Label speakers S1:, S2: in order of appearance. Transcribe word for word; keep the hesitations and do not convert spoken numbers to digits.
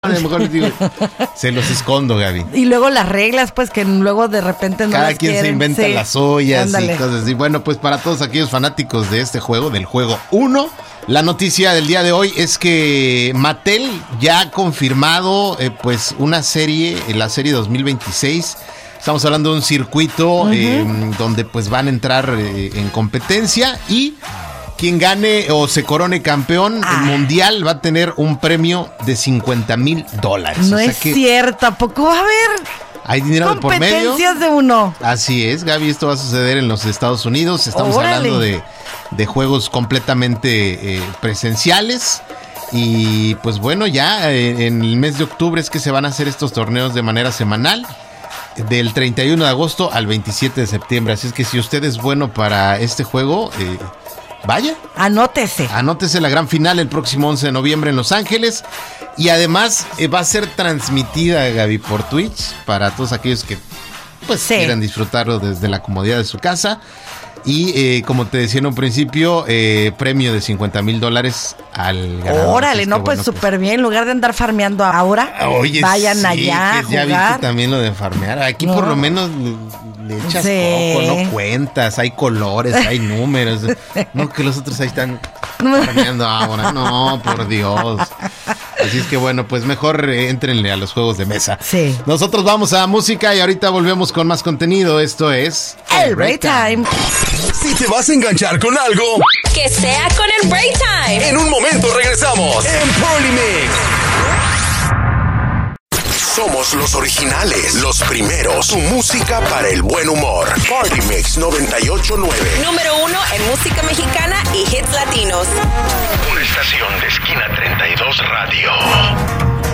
S1: A lo mejor les digo, se los escondo, Gaby.
S2: Y luego las reglas, pues, que luego de repente no
S1: Cada
S2: las
S1: quien
S2: quieren.
S1: se inventa
S2: Sí.
S1: las ollas
S2: Ándale.
S1: y cosas así. Bueno, pues para todos aquellos fanáticos de este juego, del juego uno, la noticia del día de hoy es que Mattel ya ha confirmado eh, pues una serie, la serie dos mil veintiséis. Estamos hablando de un circuito uh-huh. eh, donde pues van a entrar eh, en competencia y quien gane o se corone campeón ah. mundial va a tener un premio de cincuenta mil dólares.
S2: No
S1: o sea
S2: es
S1: que
S2: cierto, ¿a poco va a haber
S1: hay dinero por medio?
S2: Competencias de uno.
S1: Así es, Gaby, esto va a suceder en los Estados Unidos. Estamos Órale. hablando de, de juegos completamente eh, presenciales. Y pues bueno, ya en, en el mes de octubre es que se van a hacer estos torneos de manera semanal. Del treinta y uno de agosto al veintisiete de septiembre. Así es que si usted es bueno para este juego, eh, vaya.
S2: Anótese.
S1: Anótese la gran final el próximo once de noviembre en Los Ángeles. Y además eh, va a ser transmitida, Gaby, por Twitch para todos aquellos que pues sí. quieran disfrutarlo desde la comodidad de su casa. Y eh, como te decía en un principio, eh, premio de cincuenta mil dólares al ganador.
S2: Órale, no, pues
S1: bueno,
S2: súper bien. En lugar de andar farmeando ahora,
S1: Oye,
S2: vayan
S1: sí,
S2: allá a
S1: que ya
S2: jugar.
S1: viste también lo de farmear. Aquí no. por lo menos le echas
S2: sí.
S1: coco, no cuentas, hay colores, hay números. No que los otros ahí están farmeando ahora. No, por Dios. Así es que bueno, pues mejor eh, éntrenle a los juegos de mesa.
S2: Sí.
S1: Nosotros vamos a música y ahorita volvemos con más contenido. Esto es
S2: El Break Time.
S3: Si te vas a enganchar con algo,
S4: que sea con el Break Time.
S3: En un momento regresamos en Polymix. Somos los originales, los primeros, tu música para el buen humor. Polymix noventa y ocho punto nueve.
S4: Número uno en música mexicana y hits latinos.
S3: Una estación de Esquina treinta y dos Radio.